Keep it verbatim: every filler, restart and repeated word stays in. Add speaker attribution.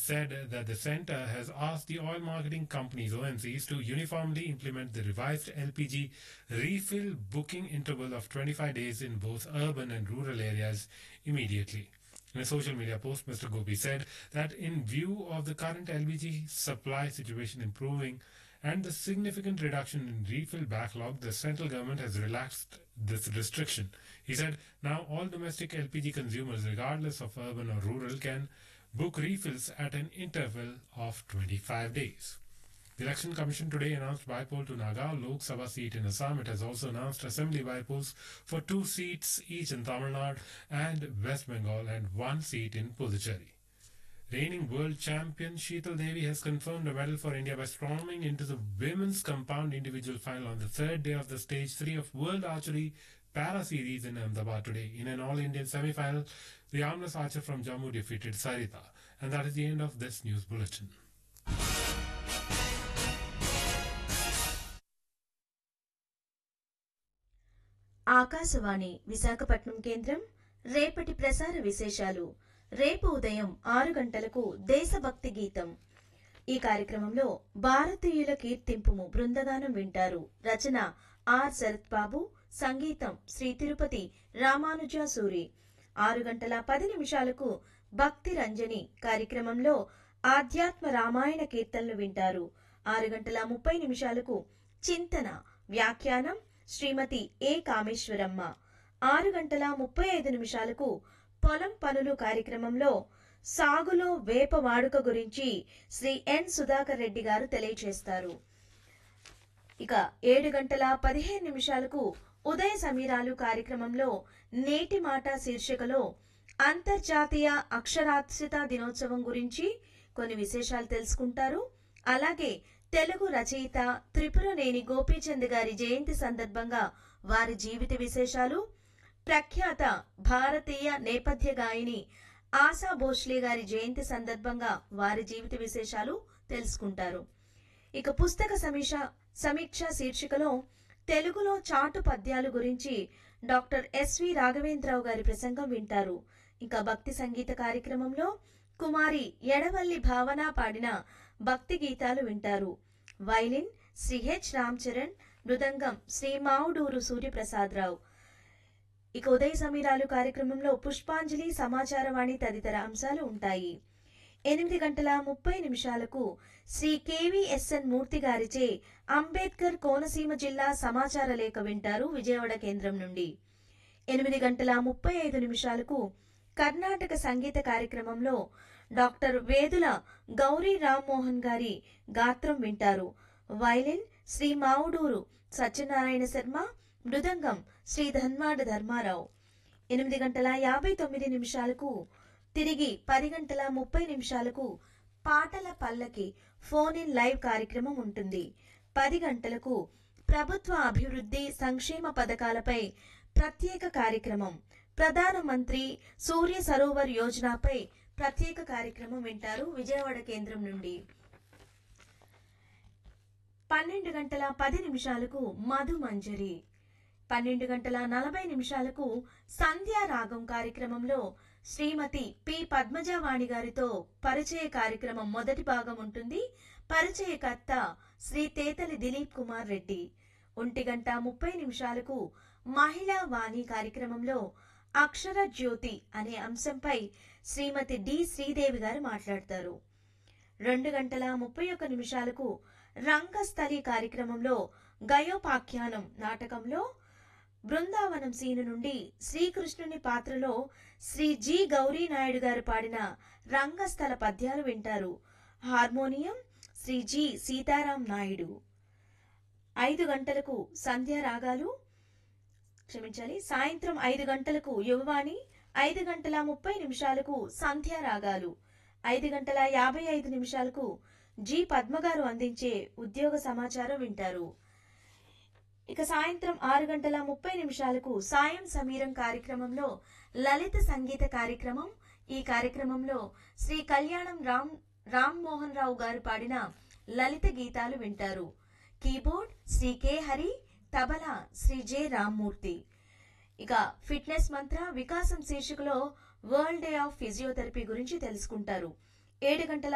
Speaker 1: said that the center has asked the oil marketing companies O M Cs to uniformly implement the revised L P G refill booking interval of twenty-five days in both urban and rural areas immediately. In a social media post, Mister Gopi said that in view of the current L P G supply situation improving and the significant reduction in refill backlog, the central government has relaxed this restriction. He said now all domestic L P G consumers, regardless of urban or rural, can book refills at an interval of twenty-five days. The Election Commission today announced bypoll to Nagaon Lok Sabha seat in Assam. It has also announced assembly bypolls for two seats each in Tamil Nadu and West Bengal and one seat in Puducherry. Reigning world champion Sheetal Devi has confirmed a medal for India by storming into the women's compound individual final on the third day of the stage three of World Archery Para Series in Ahmedabad today. In an all-Indian semi-final, the armless archer from Jammu defeated Sarita. And that is the end of this news bulletin.
Speaker 2: Akashvani Visakhapatnam కేంద్రం రేపటి ప్రసార విశేషాలు. రేపు ఉదయం ఆరు గంటలకు దేశభక్తి గీతం. ఈ కార్యక్రమంలో భారతీయుల కీర్తింపుము బృందగానం వింటారు. రచన ఆర్ శరత్ బాబు, సంగీతం శ్రీ తిరుపతి రామానుజా సూరి. ఆరు గంటల పది నిమిషాలకు భక్తి రంజని కార్యక్రమంలో ఆధ్యాత్మ రామాయణ కీర్తనలు వింటారు. ఆరు గంటల ముప్పై నిమిషాలకు చింతన వ్యాఖ్యానం శ్రీమతి ఏ కామేశ్వరమ్మ. ఆరు గంటల ముప్పై ఐదు నిమిషాలకు పొలం పనులు కార్యక్రమంలో సాగులో వేప వాడుక గురించి శ్రీ ఎన్ సుధాకర్ రెడ్డి గారు తెలియజేస్తారు. ఇక ఏడు గంటల పదిహేను నిమిషాలకు ఉదయ సమీరాలు కార్యక్రమంలో నేటి మాట శీర్షికలో అంతర్జాతీయ అక్షరాస్యత దినోత్సవం గురించి కొన్ని విశేషాలు తెలుసుకుంటారు. అలాగే తెలుగు రచయిత త్రిపురనేని గోపీచంద్ గారి జయంతి సందర్భంగా వారి జీవిత విశేషాలు, ప్రఖ్యాత భారతీయ నేపథ్య గాయని ఆశా భోస్లే గారి జయంతి సందర్భంగా వారి జీవిత విశేషాలు తెలుసుకుంటారు. ఇక పుస్తక సమీక్ష సమీక్ష శీర్షికలో తెలుగులో చాటు పద్యాలు గురించి డాక్టర్ ఎస్వి రాఘవేంద్రరావు గారి ప్రసంగం వింటారు. ఇంకా భక్తి సంగీత కార్యక్రమంలో కుమారి ఎడవల్లి భావన పాడిన భక్తి గీతాలు వింటారు. వైలిన్ శ్రీ హెచ్ రామ్ చరణ్, మృదంగం శ్రీ మావుడూరు సూర్యప్రసాదరావు. ఇక ఉదయ సమీరాలు కార్యక్రమంలో పుష్పాంజలి, సమాచారవాణి తదితర అంశాలు ఉంటాయి. ఎనిమిది గంటల ముప్పై నిమిషాలకు శ్రీ కేవీఎస్ఎన్ మూర్తి గారిచే అంబేద్కర్ కోనసీమ జిల్లా సమాచార లేఖ వింటారు విజయవాడ కేంద్రం నుండి. ఎనిమిది గంటల ముప్పై ఐదు నిమిషాలకు కర్ణాటక సంగీత కార్యక్రమంలో డాక్టర్ వేదుల గౌరీ రామ్మోహన్ గారి గాత్రం వింటారు. వైలిన్ శ్రీ మావుడూరు సత్యనారాయణ శర్మ, మృదంగం శ్రీ ధన్వాడ ధర్మారావు. ఎనిమిది గంటల యాభై తొమ్మిది నిమిషాలకు తిరిగి పది గంటల ముప్పై నిమిషాలకు పాటల పల్లకి ఫోన్ ఇన్ లైవ్ కార్యక్రమం ఉంటుంది. పది గంటలకు ప్రభుత్వ అభివృద్ధి సంక్షేమ పథకాలపై ప్రత్యేక కార్యక్రమం, ప్రధానమంత్రి సూర్య సరోవర్ యోజనపై ప్రత్యేక కార్యక్రమం వింటారు విజయవాడ కేంద్రం నుండి. పన్నెండు గంటల పది నిమిషాలకు మధు మంజరి. పన్నెండు గంటల నలభై నిమిషాలకు సంధ్యా రాగం కార్యక్రమంలో శ్రీమతి పి పద్మజావాణి గారితో పరిచయ కార్యక్రమం మొదటి భాగం ఉంటుంది. పరిచయకర్త శ్రీ తేతలి దిలీప్ కుమార్ రెడ్డి. ఒంటి గంట ముప్పై నిమిషాలకు మహిళా వాణి కార్యక్రమంలో అక్షర జ్యోతి అనే అంశంపై శ్రీమతి డి శ్రీదేవి గారు మాట్లాడతారు. రెండు గంటల ముప్పై ఒక్క నిమిషాలకు రంగస్థలి కార్యక్రమంలో గయోపాఖ్యానం నాటకంలో బృందావనం సీను నుండి శ్రీకృష్ణుని పాత్రలో శ్రీ జి గౌరీ నాయుడు గారు పాడిన రంగస్థల పద్యాలు వింటారు. Harmonium Shri G Sitaram Naidu. ఐదు గంటలకు సంధ్యా రాగాలు క్షమించాలి సాయంత్రం ఐదు గంటలకు యువవాణి, ఐదు గంటల ముప్పై నిమిషాలకు సంధ్యా రాగాలు, ఐదు గంటల యాభై ఐదు నిమిషాలకు జి పద్మగారు అందించే ఉద్యోగ సమాచారం వింటారు. ఇక సాయంత్రం ఆరు గంటల ముప్పై నిమిషాలకు సాయం సమీరం కార్యక్రమంలో లలిత సంగీత కార్యక్రమం. ఈ కార్యక్రమంలో శ్రీ కళ్యాణం రామ్ రామ్ మోహన్ రావు గారు పాడిన లలిత గీతాలు వింటారు. Keyboard Shri K Hari, tabla Shri J Rammurthy. ఇక ఫిట్నెస్ మంత్ర వికాసం శీర్షికలో వరల్డ్ డే ఆఫ్ ఫిజియోథెరపీ గురించి తెలుసుకుంటారు. ఏడు గంటల